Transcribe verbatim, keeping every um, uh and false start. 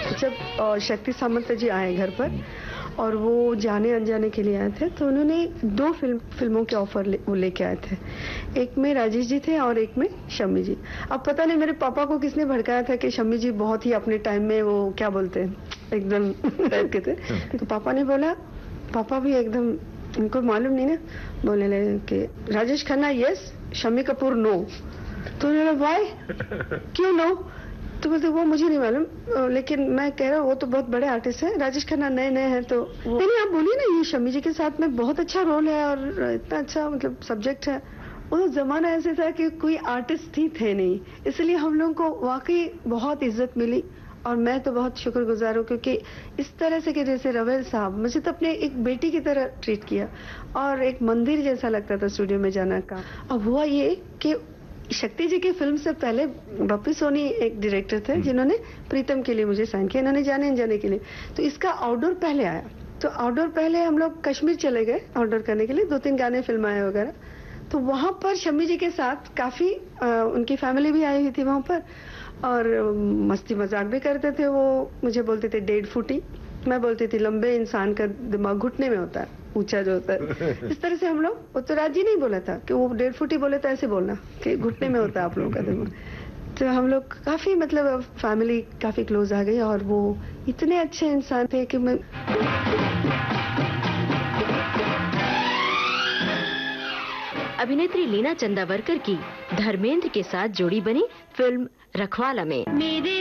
जब अ, शक्ति सामंत जी आए घर पर और वो जाने अनजाने के लिए आए थे, तो उन्होंने दो फिल्म फिल्मों के ऑफर ले, वो लेके आए थे। एक में राजेश जी थे और एक में शम्मी जी। अब पता नहीं मेरे पापा को किसने भड़काया था कि शम्मी जी बहुत ही अपने टाइम में वो क्या बोलते हैं एकदम टाइप के थे। तो पापा ने बोला, पापा भी एकदम उनको मालूम नहीं ना, बोलने लगे कि राजेश खन्ना यस, शम्मी कपूर नो। तो उन्होंने वाई, क्यों नो? तो बोलते वो मुझे नहीं मालूम, लेकिन मैं कह रहा हूँ वो तो बहुत बड़े आर्टिस्ट हैं, राजेश खन्ना नए नए हैं। तो नहीं, आप बोलिए ना, ये शम्मी जी के साथ में बहुत अच्छा रोल है और इतना अच्छा मतलब सब्जेक्ट है। वो जमाना ऐसे था कि कोई आर्टिस्ट ही थे नहीं, इसलिए हम लोगों को वाकई बहुत इज्जत मिली और मैं तो बहुत शुक्रगुजार हूँ, क्योंकि इस तरह से कि जैसे रवेल साहब मुझे तो अपने एक बेटी की तरह ट्रीट किया और एक मंदिर जैसा लगता था स्टूडियो में जाना का। अब हुआ ये कि शक्ति जी की फिल्म से पहले बप्पी सोनी एक डायरेक्टर थे जिन्होंने प्रीतम के लिए मुझे साइन किया, इन्होंने जाने अनजाने के लिए। तो इसका आउटडोर पहले आया, तो आउटडोर पहले हम लोग कश्मीर चले गए आउटडोर करने के लिए, दो तीन गाने फिल्माए वगैरह। तो वहां पर शम्मी जी के साथ काफी आ, उनकी फैमिली भी आई हुई थी वहां पर और मस्ती मजाक भी करते थे। वो मुझे बोलते थे डेढ़ फुटी, मैं बोलती थी लंबे इंसान का दिमाग घुटने में होता है, ऊंचा जो होता है। इस तरह से हम लोग, वो तो राजी नहीं बोला था कि वो डेढ़ फुटी बोले तो ऐसे बोलना कि घुटने में होता है आप लोगों का दिमाग। तो हम लोग काफी मतलब फैमिली काफी क्लोज आ गई और वो इतने अच्छे इंसान थे कि मैं। अभिनेत्री लीना चंदावरकर की धर्मेंद्र के साथ जोड़ी बनी फिल्म रखवाला में। मेरे